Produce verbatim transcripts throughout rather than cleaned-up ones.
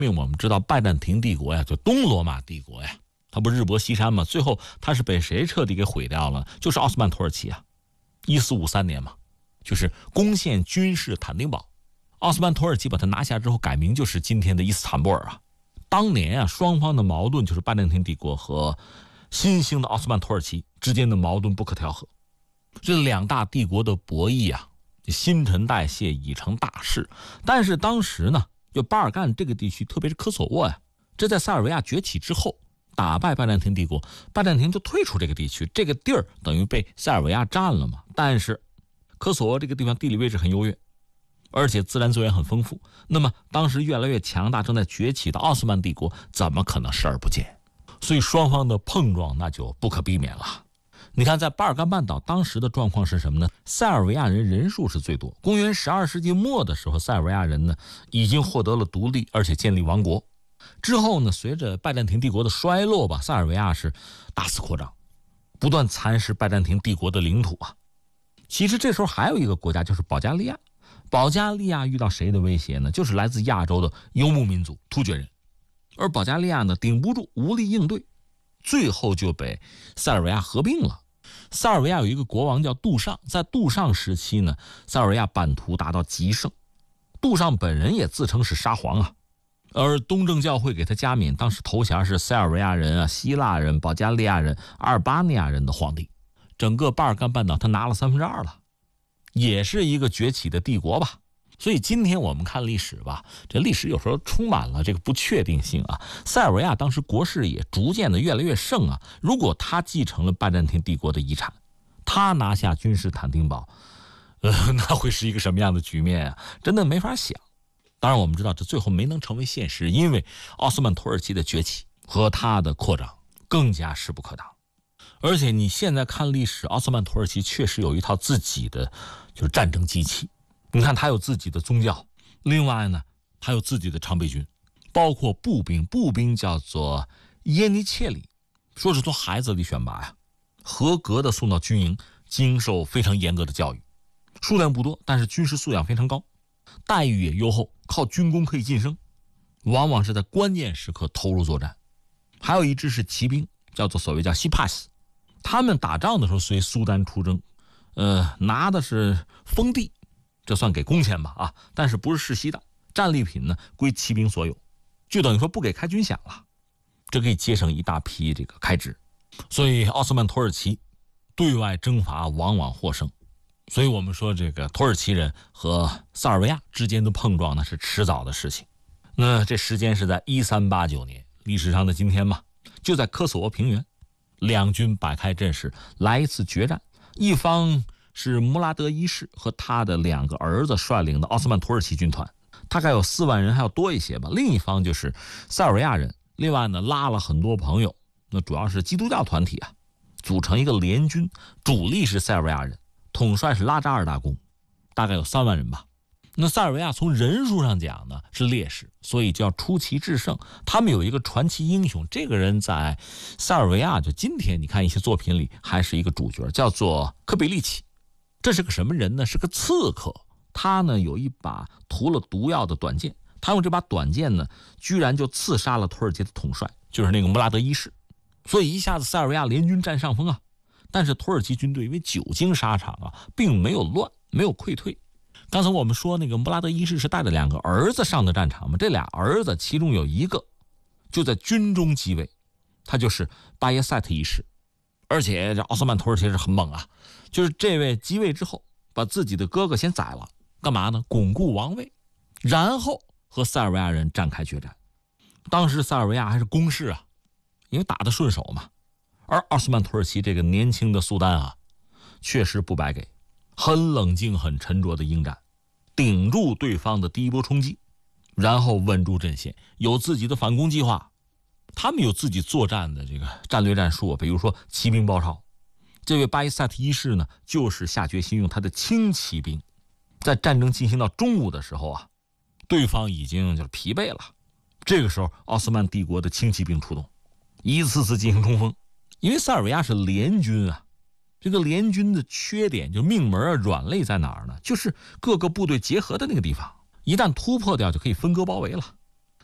因为我们知道拜占庭帝国呀，就东罗马帝国呀，它不日薄西山嘛，最后它是被谁彻底给毁掉了？就是奥斯曼土耳其啊，一四五三年嘛，就是攻陷君士坦丁堡，奥斯曼土耳其把它拿下之后，改名就是今天的伊斯坦布尔啊。当年啊，双方的矛盾就是拜占庭帝国和新兴的奥斯曼土耳其之间的矛盾不可调和，这两大帝国的博弈啊，新陈代谢已成大势。但是当时呢，就巴尔干这个地区，特别是科索沃呀，这在塞尔维亚崛起之后打败拜占庭帝国，拜占庭就退出这个地区，这个地儿等于被塞尔维亚占了嘛。但是科索沃这个地方地理位置很优越，而且自然资源很丰富，那么当时越来越强大正在崛起的奥斯曼帝国怎么可能视而不见？所以双方的碰撞那就不可避免了。你看在巴尔干半岛当时的状况是什么呢？塞尔维亚人人数是最多，公元十二世纪末的时候，塞尔维亚人呢已经获得了独立，而且建立王国。之后呢，随着拜占庭帝国的衰落吧，塞尔维亚是大肆扩张，不断蚕食拜占庭帝国的领土啊。其实这时候还有一个国家就是保加利亚，保加利亚遇到谁的威胁呢？就是来自亚洲的游牧民族突厥人，而保加利亚呢顶不住，无力应对，最后就被塞尔维亚合并了。塞尔维亚有一个国王叫杜尚，在杜尚时期呢，塞尔维亚版图达到极盛，杜尚本人也自称是沙皇啊，而东正教会给他加冕，当时头衔是塞尔维亚人啊、希腊人、保加利亚人、阿尔巴尼亚人的皇帝。整个巴尔干半岛他拿了三分之二了，也是一个崛起的帝国吧。所以今天我们看历史吧，这历史有时候充满了这个不确定性啊。塞尔维亚当时国势也逐渐的越来越盛啊。如果他继承了拜占庭帝国的遗产，他拿下君士坦丁堡，呃，那会是一个什么样的局面啊？真的没法想。当然我们知道这最后没能成为现实，因为奥斯曼土耳其的崛起和它的扩张更加势不可挡。而且你现在看历史，奥斯曼土耳其确实有一套自己的就是战争机器。你看他有自己的宗教，另外呢他有自己的常备军，包括步兵，步兵叫做耶尼切里，说是从孩子里选拔呀，合格的送到军营，经受非常严格的教育，数量不多，但是军事素养非常高，待遇也优厚，靠军功可以晋升，往往是在关键时刻投入作战。还有一支是骑兵，叫做所谓叫西帕西，他们打仗的时候随苏丹出征，呃，拿的是封地，这算给工钱吧啊，但是不是世袭的，战利品呢归骑兵所有，就等于说不给开军饷了，这可以节省一大批这个开支。所以奥斯曼土耳其对外征伐往往获胜，所以我们说这个土耳其人和塞尔维亚之间的碰撞呢是迟早的事情。那这时间是在一三八九年，历史上的今天嘛，就在科索沃平原，两军摆开阵势来一次决战，一方是穆拉德一世和他的两个儿子率领的奥斯曼土耳其军团，大概有四万人还要多一些吧。另一方就是塞尔维亚人，另外呢拉了很多朋友，那主要是基督教团体啊，组成一个联军，主力是塞尔维亚人，统帅是拉扎尔大公，大概有三万人吧。那塞尔维亚从人数上讲呢是劣势，所以叫出奇制胜。他们有一个传奇英雄，这个人在塞尔维亚就今天你看一些作品里还是一个主角，叫做科比利奇。这是个什么人呢？是个刺客。他呢有一把涂了毒药的短剑，他用这把短剑呢居然就刺杀了土耳其的统帅，就是那个穆拉德一世。所以一下子塞尔维亚联军占上风啊。但是土耳其军队因为久经沙场啊，并没有乱，没有溃退。刚才我们说那个穆拉德一世是带着两个儿子上的战场嘛，这俩儿子其中有一个就在军中即位，他就是巴耶塞特一世。而且这奥斯曼土耳其是很猛啊，就是这位即位之后把自己的哥哥先宰了，干嘛呢？巩固王位，然后和塞尔维亚人展开决战。当时塞尔维亚还是攻势啊，因为打得顺手嘛。而奥斯曼土耳其这个年轻的苏丹啊，确实不白给，很冷静很沉着的应战，顶住对方的第一波冲击，然后稳住阵线，有自己的反攻计划。他们有自己作战的这个战略战术，比如说骑兵包抄。这位巴伊塞特一世呢，就是下决心用他的轻骑兵。在战争进行到中午的时候啊，对方已经就是疲惫了。这个时候，奥斯曼帝国的轻骑兵出动，一次次进行冲锋。因为塞尔维亚是联军啊，这个联军的缺点就命门啊软肋在哪儿呢？就是各个部队结合的那个地方，一旦突破掉就可以分割包围了。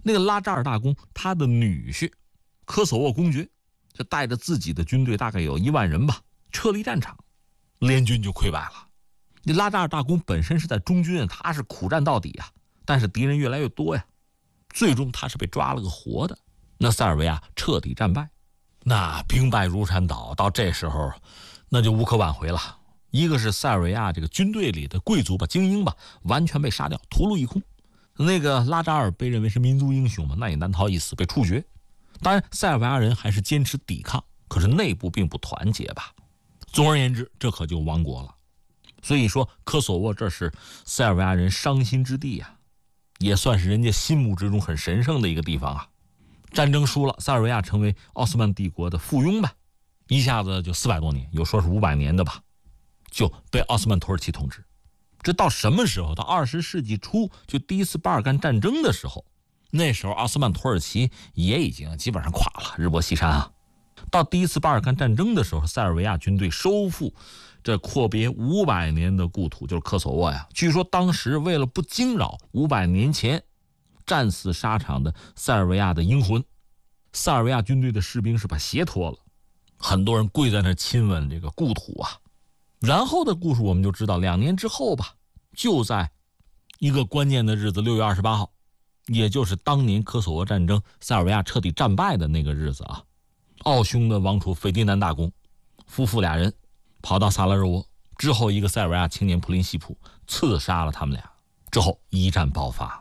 那个拉扎尔大公他的女婿科索沃公爵就带着自己的军队，大概有一万人吧，撤离战场，联军就溃败了。那拉扎尔大公本身是在中军，他是苦战到底啊，但是敌人越来越多呀，最终他是被抓了个活的。那塞尔维亚彻底战败，那兵败如山倒，到这时候那就无可挽回了。一个是塞尔维亚这个军队里的贵族吧、精英吧，完全被杀掉，屠戮一空。那个拉扎尔被认为是民族英雄嘛，那也难逃一死，被处决。当然，塞尔维亚人还是坚持抵抗，可是内部并不团结吧。总而言之，这可就亡国了。所以说，科索沃这是塞尔维亚人伤心之地啊，也算是人家心目之中很神圣的一个地方啊。战争输了，塞尔维亚成为奥斯曼帝国的附庸吧，一下子就四百多年，有说是五百年的吧，就被奥斯曼土耳其统治。这到什么时候？到二十世纪初，就第一次巴尔干战争的时候，那时候奥斯曼土耳其也已经基本上垮了，日薄西山啊。到第一次巴尔干战争的时候，塞尔维亚军队收复这阔别五百年的故土，就是科索沃呀。据说当时为了不惊扰五百年前战死沙场的塞尔维亚的英魂，塞尔维亚军队的士兵是把鞋脱了，很多人跪在那亲吻这个故土啊。然后的故事我们就知道，两年之后吧，就在一个关键的日子，六月二十八号，也就是当年科索沃战争塞尔维亚彻底战败的那个日子啊，奥匈的王储斐迪南大公夫妇俩人跑到萨拉热窝，之后一个塞尔维亚青年普林西普刺杀了他们俩，之后一战爆发。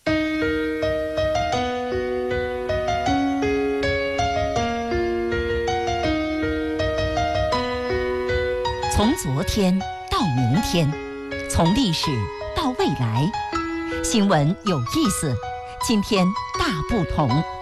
从昨天到明天，从历史到未来，新闻有意思，今天大不同。